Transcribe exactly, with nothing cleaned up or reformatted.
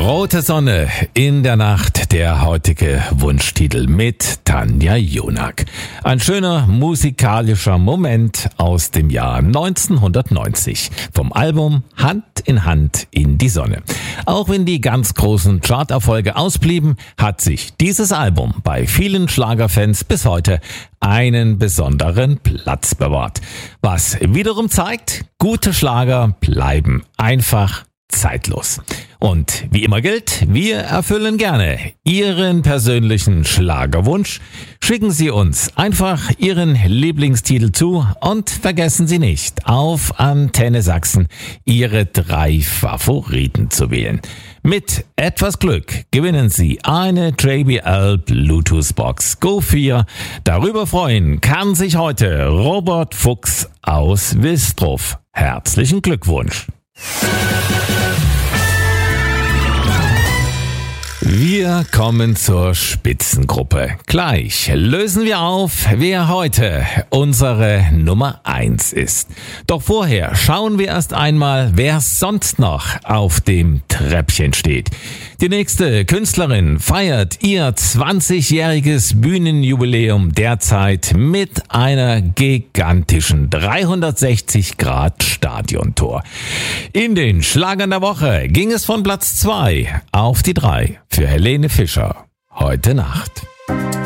Rote Sonne in der Nacht, der heutige Wunschtitel mit Tanja Jonak. Ein schöner musikalischer Moment aus dem Jahr neunzehnhundertneunzig vom Album Hand in Hand in die Sonne. Auch wenn die ganz großen Charterfolge ausblieben, hat sich dieses Album bei vielen Schlagerfans bis heute einen besonderen Platz bewahrt. Was wiederum zeigt, gute Schlager bleiben einfach zeitlos. Und wie immer gilt, wir erfüllen gerne Ihren persönlichen Schlagerwunsch. Schicken Sie uns einfach Ihren Lieblingstitel zu und vergessen Sie nicht, auf Antenne Sachsen Ihre drei Favoriten zu wählen. Mit etwas Glück gewinnen Sie eine J B L Bluetooth Box Go vier. Darüber freuen kann sich heute Robert Fuchs aus Wilsdruff. Herzlichen Glückwunsch! Wir kommen zur Spitzengruppe. Gleich lösen wir auf, wer heute unsere Nummer eins ist. Doch vorher schauen wir erst einmal, wer sonst noch auf dem Treppchen steht. Die nächste Künstlerin feiert ihr zwanzigjähriges Bühnenjubiläum derzeit mit einer gigantischen dreihundertsechzig Grad Stadiontour. In den Schlagern der Woche ging es von Platz zwei auf die drei für Helene Fischer. Heute Nacht.